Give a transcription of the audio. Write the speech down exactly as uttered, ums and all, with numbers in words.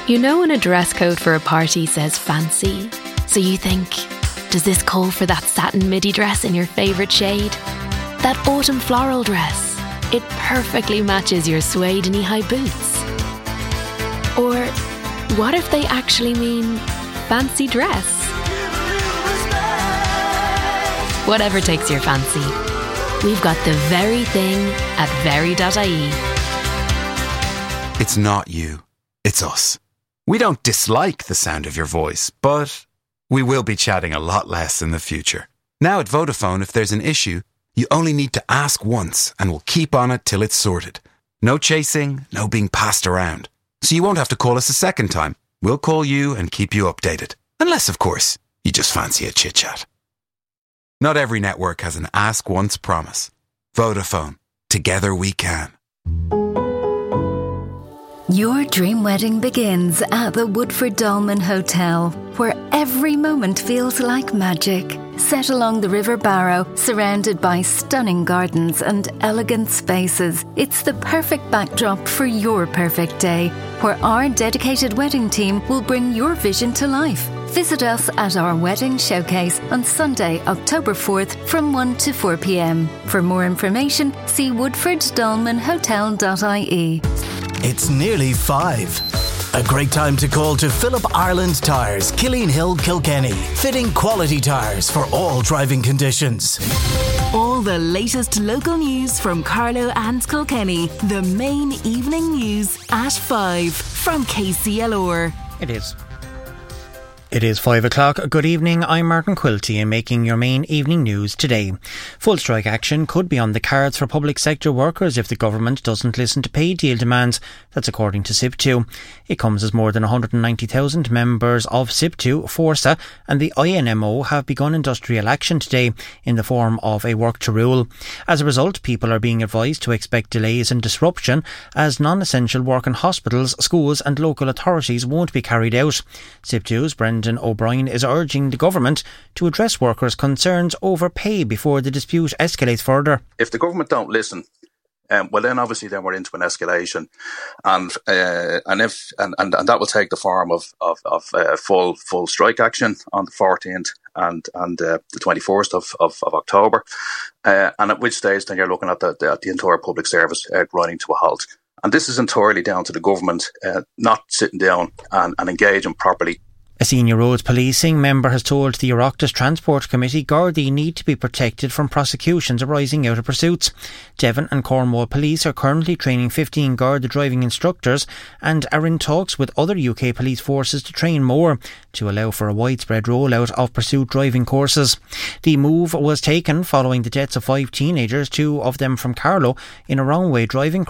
You know when a dress code for a party says fancy, so you think, does this call for that satin midi dress in your favourite shade? That autumn floral dress, it perfectly matches your suede knee-high boots. Or what if they actually mean fancy dress? Whatever takes your fancy, we've got the very thing at very dot I E. It's not you, it's us. We don't dislike the sound of your voice, but we will be chatting a lot less in the future. Now at Vodafone, if there's an issue, you only need to ask once and we'll keep on it till it's sorted. No chasing, no being passed around. So you won't have to call us a second time. We'll call you and keep you updated. Unless, of course, you just fancy a chit-chat. Not every network has an ask once promise. Vodafone. Together we can. Your dream wedding begins at the Woodford Dolmen Hotel, where every moment feels like magic. Set along the River Barrow, surrounded by stunning gardens and elegant spaces, it's the perfect backdrop for your perfect day, where our dedicated wedding team will bring your vision to life. Visit us at our wedding showcase on Sunday, October fourth from one to four p.m. For more information, see woodford dolmen hotel dot I E. It's nearly five. A great time to call to Philip Ireland Tyres, Killeen Hill, Kilkenny. Fitting quality tyres for all driving conditions. All the latest local news from Carlow and Kilkenny. The main evening news at five from K C L R. It is. It is five o'clock. Good evening, I'm Martin Quilty and making your main evening news today. Full strike action could be on the cards for public sector workers if the government doesn't listen to pay deal demands. That's according to S I P two. It comes as more than one hundred ninety thousand members of S I P two, Forsa and the I N M O have begun industrial action today in the form of a work to rule. As a result, people are being advised to expect delays and disruption as non-essential work in hospitals, schools and local authorities won't be carried out. S I P two's Brendan O'Brien is urging the government to address workers' concerns over pay before the dispute escalates further. If the government don't listen, um, well then obviously then we're into an escalation, and uh, and if and, and, and that will take the form of of, of uh, full full strike action on the fourteenth and and uh, the twenty-first of, of, of October, uh, and at which stage then you're looking at the the, the entire public service uh, grinding to a halt. And this is entirely down to the government uh, not sitting down and, and engaging properly. A senior roads policing member has told the Oireachtas Transport Committee Gardaí need to be protected from prosecutions arising out of pursuits. Devon and Cornwall Police are currently training fifteen Garda driving instructors and are in talks with other U K police forces to train more to allow for a widespread rollout of pursuit driving courses. The move was taken following the deaths of five teenagers, two of them from Carlow, in a wrong-way driving crash